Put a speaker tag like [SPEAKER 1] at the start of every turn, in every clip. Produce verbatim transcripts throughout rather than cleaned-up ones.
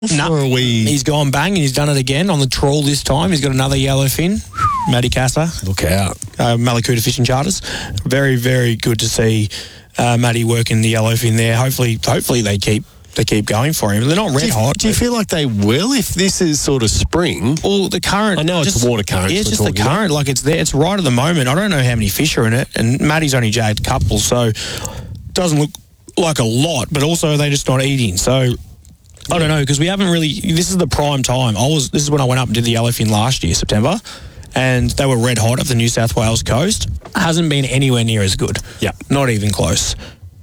[SPEAKER 1] No,
[SPEAKER 2] or are we...
[SPEAKER 1] he's gone bang and he's done it again on the trawl this time. He's got another yellowfin. Matty Casa.
[SPEAKER 2] Look out.
[SPEAKER 1] Uh, Malakuta Fishing Charters. Very, very good to see uh, Matty working the yellowfin there. Hopefully, hopefully they keep they keep going for him. They're not red
[SPEAKER 2] do you,
[SPEAKER 1] hot.
[SPEAKER 2] Do you feel like they will if this is sort of spring?
[SPEAKER 1] Well, the current...
[SPEAKER 2] I know it's
[SPEAKER 1] just,
[SPEAKER 2] a water current.
[SPEAKER 1] Yeah, it's just the current. About. Like, it's there. It's right at the moment. I don't know how many fish are in it. And Matty's only jagged a couple, so it doesn't look like a lot, but also they're just not eating. So... I don't know, because we haven't really... This is the prime time. I was. This is when I went up and did the yellowfin last year, September, and they were red hot off the New South Wales coast. Hasn't been anywhere near as good.
[SPEAKER 2] Yeah.
[SPEAKER 1] Not even close.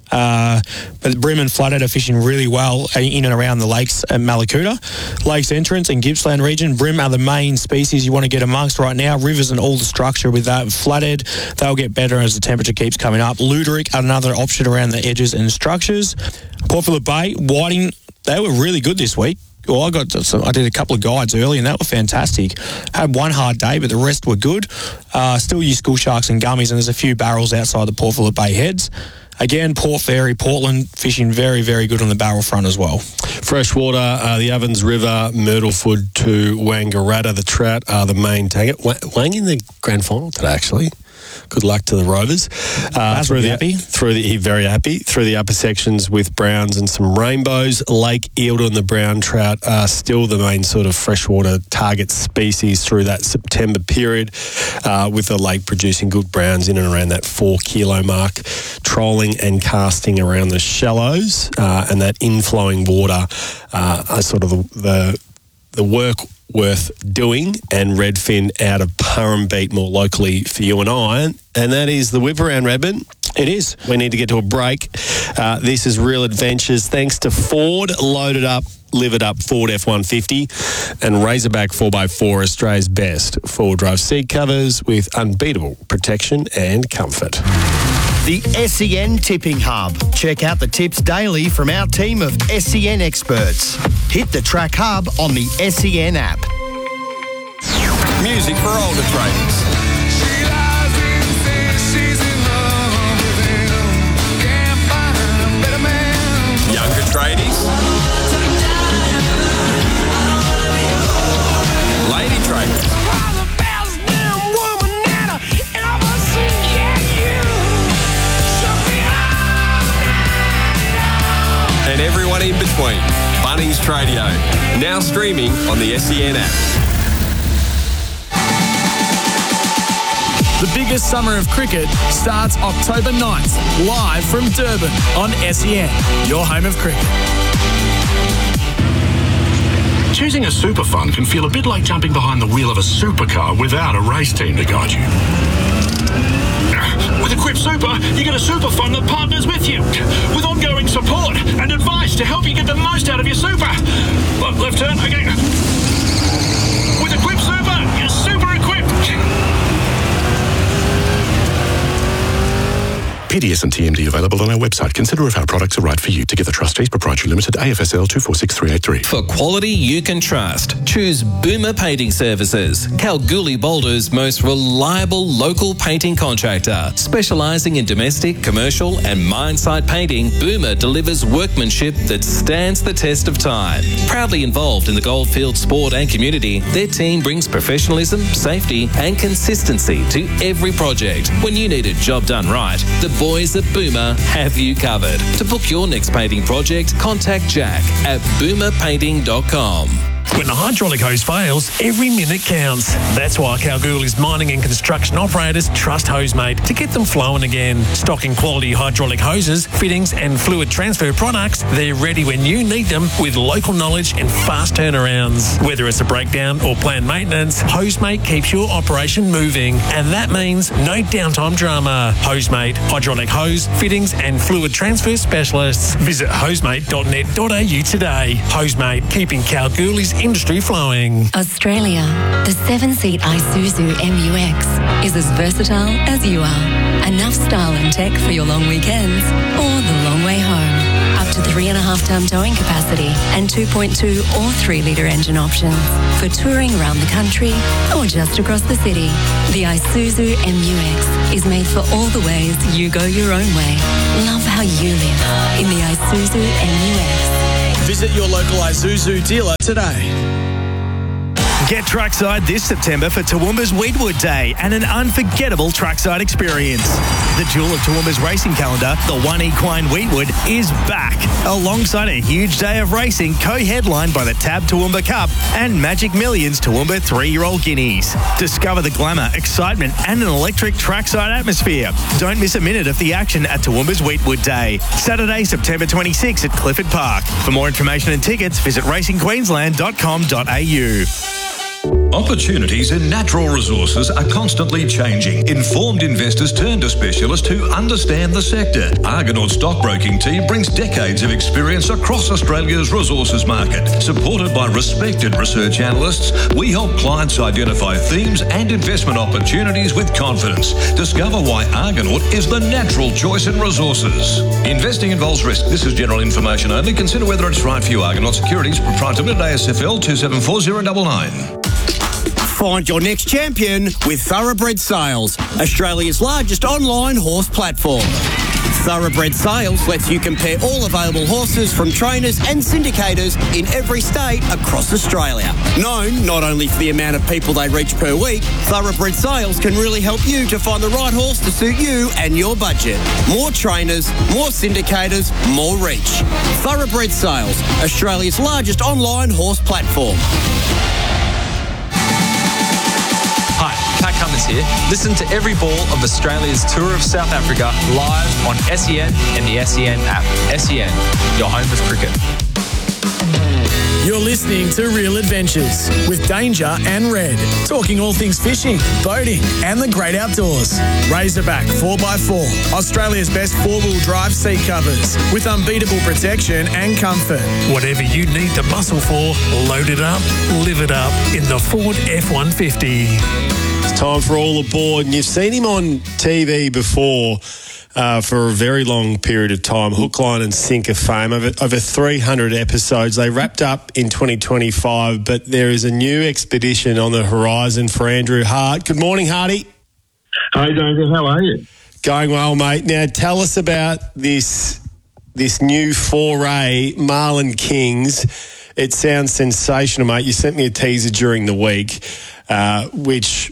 [SPEAKER 1] Uh, but Brim and Flathead are fishing really well in and around the lakes at Malakuta. Lakes Entrance and Gippsland region. Brim are the main species you want to get amongst right now. Rivers and all the structure with that. Flathead, they'll get better as the temperature keeps coming up. Luderick, another option around the edges and structures. Port Phillip Bay, whiting... They were really good this week. Well, I got some, I did a couple of guides early, and that were fantastic. Had one hard day, but the rest were good. Uh, still use school sharks and gummies, and there's a few barrels outside the Port Phillip Bay heads. Again, Port Fairy, Portland, fishing very, very good on the barrel front as well.
[SPEAKER 2] Freshwater, uh, the Ovens River, Myrtlefoot to Wangaratta. The trout are the main target. Wang in the grand final today, actually. Good luck to the Rovers. Uh, through the,
[SPEAKER 1] happy.
[SPEAKER 2] Through the, very happy. Through the upper sections with browns and some rainbows. Lake Eildon and the brown trout are still the main sort of freshwater target species through that September period, uh, with the lake producing good browns in and around that four kilo mark. Trolling and casting around the shallows uh, and that inflowing water uh, are sort of the, the, the work worth doing, and redfin out of Purrumbete more locally for you and I, and that is the whip around, Redmond.
[SPEAKER 1] It is.
[SPEAKER 2] We need to get to a break. Uh, this is Real Adventures thanks to Ford, loaded up, live it up Ford F one fifty, and Razorback four by four, Australia's best four-wheel drive seat covers with unbeatable protection and comfort.
[SPEAKER 3] The S E N Tipping Hub. Check out the tips daily from our team of S E N experts. Hit the Track Hub on the S E N app.
[SPEAKER 4] Music for older traders.
[SPEAKER 5] She lies and says she's in love with him. Can't find a better man.
[SPEAKER 4] Younger tradies. Lady traders. And everyone in between. Bunnings Tradio, now streaming on the S E N app.
[SPEAKER 6] The biggest summer of cricket starts October ninth, live from Durban on S E N, your home of cricket.
[SPEAKER 7] Choosing a super fund can feel a bit like jumping behind the wheel of a supercar without a race team to guide you. With Equip Super, you get a super fund that partners with you, with ongoing support and advice to help you get the most out of your super. Look, left turn, okay. With Equip Super, you're super equipped.
[SPEAKER 8] P D S and T M D available on our website. Consider if our products are right for you. Together Trustees Proprietary Limited, A F S L two four six three eight three.
[SPEAKER 9] For quality you can trust, choose Boomer Painting Services, Kalgoorlie Boulder's most reliable local painting contractor. Specialising in domestic, commercial and mine site painting, Boomer delivers workmanship that stands the test of time. Proudly involved in the goldfield sport and community, their team brings professionalism, safety and consistency to every project. When you need a job done right, the boys at Boomer have you covered. To book your next painting project, contact Jack at boomer painting dot com.
[SPEAKER 10] When the hydraulic hose fails, every minute counts. That's why Kalgoorlie's mining and construction operators trust Hosemate to get them flowing again. Stocking quality hydraulic hoses, fittings and fluid transfer products, they're ready when you need them with local knowledge and fast turnarounds. Whether it's a breakdown or planned maintenance, Hosemate keeps your operation moving. And that means no downtime drama. Hosemate, hydraulic hose, fittings and fluid transfer specialists. Visit hosemate dot net dot a u today. Hosemate, keeping Kalgoorlie's industry flowing.
[SPEAKER 11] Australia, the seven-seat Isuzu M U X is as versatile as you are. Enough style and tech for your long weekends or the long way home. Up to three and a half ton towing capacity and two point two or three litre engine options for touring around the country or just across the city. The Isuzu M U X is made for all the ways you go your own way. Love how you live in the Isuzu M U X.
[SPEAKER 6] Visit your local Isuzu dealer today.
[SPEAKER 12] Get trackside this September for Toowoomba's Weedwood Day and an unforgettable trackside experience. The jewel of Toowoomba's racing calendar, the One Equine Weedwood, is back alongside a huge day of racing co-headlined by the Tab Toowoomba Cup and Magic Millions Toowoomba three-year-old guineas. Discover the glamour, excitement and an electric trackside atmosphere. Don't miss a minute of the action at Toowoomba's Weedwood Day. Saturday, September twenty-sixth at Clifford Park. For more information and tickets, visit racing queensland dot com dot a u.
[SPEAKER 13] Opportunities in natural resources are constantly changing. Informed investors turn to specialists who understand the sector. Argonaut Stockbroking Team brings decades of experience across Australia's resources market. Supported by respected research analysts, we help clients identify themes and investment opportunities with confidence. Discover why Argonaut is the natural choice in resources. Investing involves risk. This is general information only. Consider whether it's right for you. Argonaut Securities, proprietary limited, A S F L two seven four zero nine nine.
[SPEAKER 14] Find your next champion with Thoroughbred Sales, Australia's largest online horse platform. Thoroughbred Sales lets you compare all available horses from trainers and syndicators in every state across Australia. Known not only for the amount of people they reach per week, Thoroughbred Sales can really help you to find the right horse to suit you and your budget. More trainers, more syndicators, more reach. Thoroughbred Sales, Australia's largest online horse platform.
[SPEAKER 15] Hi, Pat Cummins here. Listen to every ball of Australia's Tour of South Africa live on S E N and the S E N app. S E N, your home of cricket.
[SPEAKER 6] You're listening to Real Adventures with Danger and Red, talking all things fishing, boating and the great outdoors. Razorback four by four, Australia's best four-wheel drive seat covers with unbeatable protection and comfort.
[SPEAKER 10] Whatever you need the muscle for, load it up, live it up in the Ford F one fifty.
[SPEAKER 2] It's time for All Aboard, and you've seen him on T V before uh, for a very long period of time. Hook, line and sinker fame. Over, over three hundred episodes. They wrapped up in twenty twenty-five, but there is a new expedition on the horizon for Andrew Hart. Good morning, Harty.
[SPEAKER 16] Hi, Danger. How are you?
[SPEAKER 2] Going well, mate. Now, tell us about this this new foray, Marlin Kings. It sounds sensational, mate. You sent me a teaser during the week, uh, which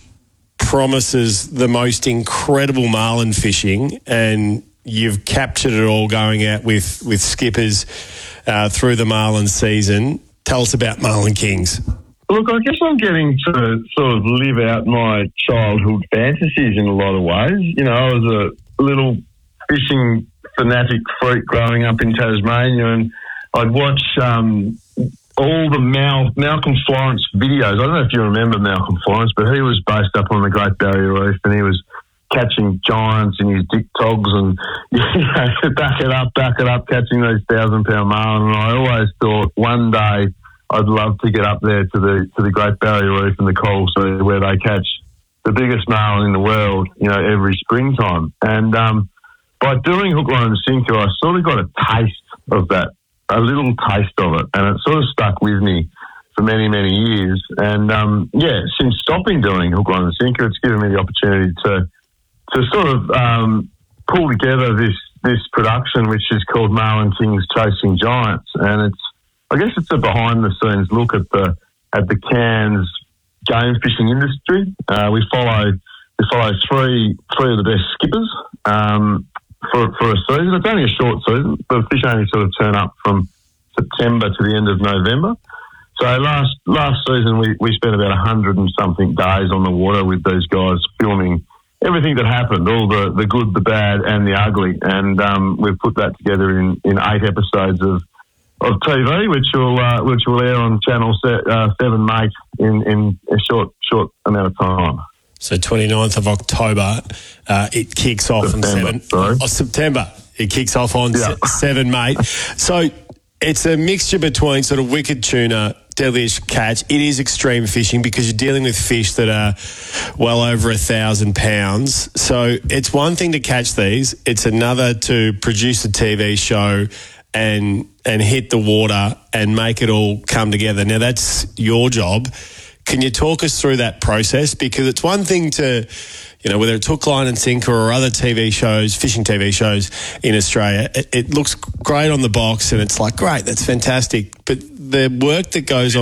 [SPEAKER 2] promises the most incredible marlin fishing, and you've captured it all going out with, with skippers uh, through the marlin season. Tell us about Marlin Kings.
[SPEAKER 16] Look, I guess I'm getting to sort of live out my childhood fantasies in a lot of ways. You know, I was a little fishing fanatic freak growing up in Tasmania, and I'd watch um, all the Mal- Malcolm Florence videos. I don't know if you remember Malcolm Florence, but he was based up on the Great Barrier Reef, and he was catching giants in his dick togs and, you know, back it up, back it up, catching those thousand-pound marlin. And I always thought one day I'd love to get up there to the to the Great Barrier Reef and the Coral Sea where they catch the biggest marlin in the world, you know, every springtime. And um, by doing Hook, Line and Sinker, I sort of got a taste of that, a little taste of it, and it sort of stuck with me for many, many years. And, um, yeah, since stopping doing Hook, Line and Sinker, it's given me the opportunity to to sort of um, pull together this this production, which is called Marlin Kings Chasing Giants. And it's, I guess it's a behind-the-scenes look at the at the Cairns game fishing industry. Uh, we follow we follow three three of the best skippers um, for for a season. It's only a short season, but fish only sort of turn up from September to the end of November. So last last season we, we spent about a hundred and something days on the water with these guys filming everything that happened, all the, the good, the bad, and the ugly. And um, we've put that together in, in eight episodes of of T V, which will uh, which will air on Channel uh, seven, mate, in, in a short short amount of time.
[SPEAKER 2] So twenty-ninth of October, uh, it kicks off
[SPEAKER 16] September,
[SPEAKER 2] on seven.
[SPEAKER 16] Sorry.
[SPEAKER 2] Oh, September. It kicks off on
[SPEAKER 16] Yeah.
[SPEAKER 2] se- seven, mate. So it's a mixture between sort of wicked tuna, deadlish catch. It is extreme fishing because you're dealing with fish that are well over a thousand pounds. So it's one thing to catch these. It's another to produce a T V show and and hit the water and make it all come together. Now, that's your job. Can you talk us through that process? Because it's one thing to, you know, whether it's Hook, Line and Sinker or other T V shows, fishing T V shows in Australia, it, it looks great on the box and it's like, great, that's fantastic. But the work that goes on